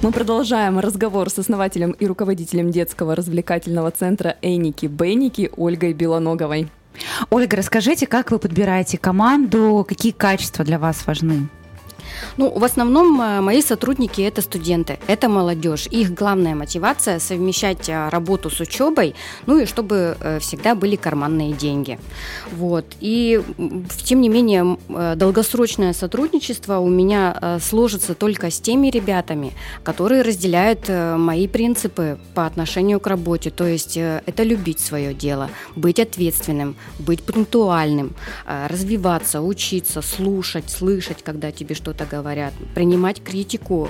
Мы продолжаем разговор с основателем и руководителем детского развлекательного центра «Эйники-бейники» Ольгой Белоноговой. Ольга, расскажите, как вы подбираете команду, какие качества для вас важны? В основном мои сотрудники – это студенты, это молодежь. Их главная мотивация – совмещать работу с учебой, и чтобы всегда были карманные деньги. И, тем не менее, долгосрочное сотрудничество у меня сложится только с теми ребятами, которые разделяют мои принципы по отношению к работе. То есть это любить свое дело, быть ответственным, быть пунктуальным, развиваться, учиться, слушать, слышать, когда тебе что-то говорят, принимать критику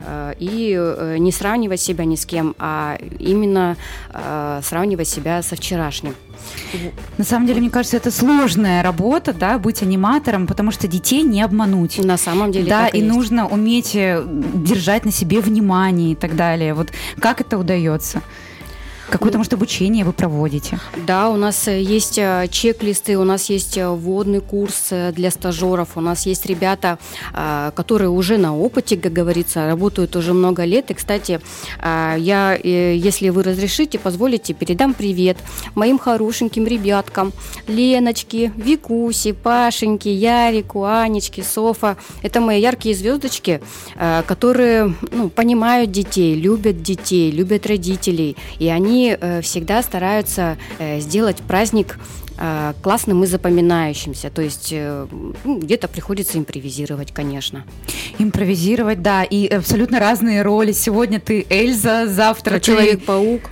и не сравнивать себя ни с кем, а именно сравнивать себя со вчерашним. На самом деле, мне кажется, это сложная работа, да, быть аниматором, потому что детей не обмануть. На самом деле, да, так и и есть. нужно уметь держать на себе внимание и так далее. Как это удается? Какое-то, может, обучение вы проводите? Да, у нас есть чек-листы, у нас есть вводный курс для стажеров, у нас есть ребята, которые уже на опыте, как говорится, работают уже много лет. И, кстати, я, если вы разрешите, позволите, передам привет моим хорошеньким ребяткам. Леночке, Викусе, Пашеньке, Ярику, Анечке, Софа. Это мои яркие звездочки, которые понимают детей, любят родителей. И они всегда стараются сделать праздник классным и запоминающимся. То есть где-то приходится импровизировать, конечно. Импровизировать, да, и абсолютно разные роли. Сегодня ты Эльза, завтра ты... Человек-паук.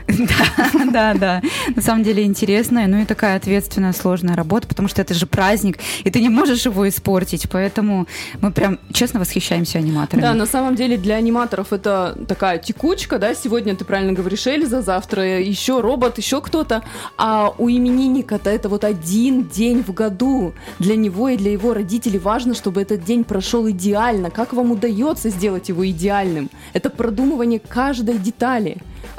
Да. На самом деле интересная, и такая ответственная, сложная работа, потому что это же праздник, и ты не можешь его испортить, поэтому мы прям честно восхищаемся аниматорами. Да, на самом деле для аниматоров это такая текучка, да, сегодня ты правильно говоришь, Эльза, завтра еще робот, еще кто-то, а у именинника-то это один день в году. Для него и для его родителей важно, чтобы этот день прошел идеально. Как вам удается сделать его идеальным? Это продумывание каждой детали.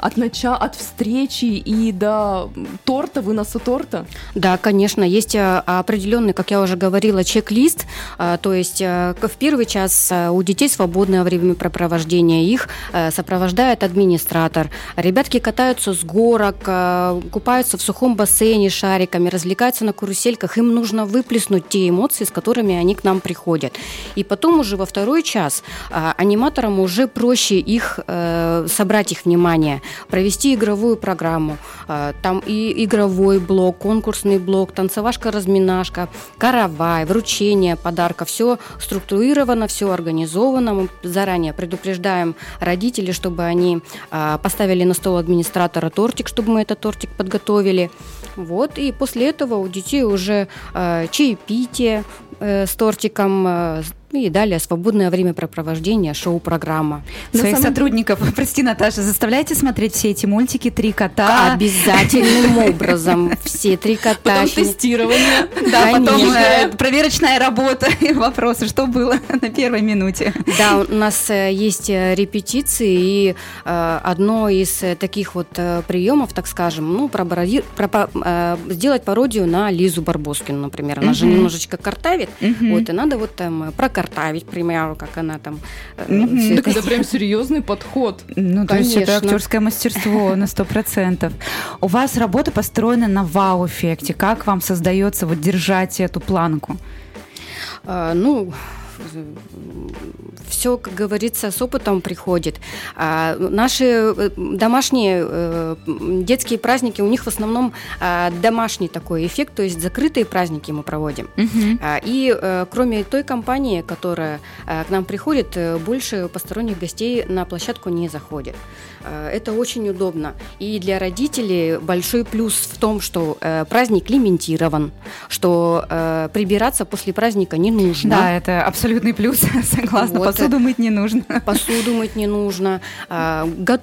От встречи и до торта, выноса торта? Да, конечно, есть определенный, как я уже говорила, чек-лист. То есть в первый час у детей свободное времяпрепровождение, их сопровождает администратор. Ребятки катаются с горок, купаются в сухом бассейне шариками, развлекаются на карусельках. Им нужно выплеснуть те эмоции, с которыми они к нам приходят. И потом уже во второй час аниматорам уже проще собрать их внимание, провести игровую программу. Там и игровой блок, конкурсный блок, танцевашка-разминашка, каравай, вручение подарка. Все структурировано, все организовано. Мы заранее предупреждаем родителей, чтобы они поставили на стол администратора тортик, чтобы мы этот тортик подготовили. И после этого у детей уже чаепитие с тортиком, и далее свободное времяпрепровождение, шоу-программа. Своих сотрудников, прости, Наташа, заставляйте смотреть все эти мультики «Три кота». Обязательным образом. Все «Три кота». Потом тестирование. Да, потом проверочная работа и вопросы, что было на первой минуте. Да, у нас есть репетиции, и одно из таких приемов, так скажем, сделать пародию на Лизу Барбоскину, например. Она же немножечко картавит, и надо прокартавить, к примеру, как она там... Так это прям серьезный подход. То есть это актерское мастерство на 100%. У вас работа построена на вау-эффекте. Как вам создается держать эту планку? Все, как говорится, с опытом приходит. Наши домашние детские праздники, у них в основном домашний такой эффект, то есть закрытые праздники мы проводим. И кроме той компании, которая к нам приходит, больше посторонних гостей на площадку не заходит. Это очень удобно. И для родителей большой плюс в том, что праздник лимитирован, что прибираться после праздника не нужно. Да, это абсолютный плюс, согласна. Посуду мыть не нужно. Посуду мыть не нужно.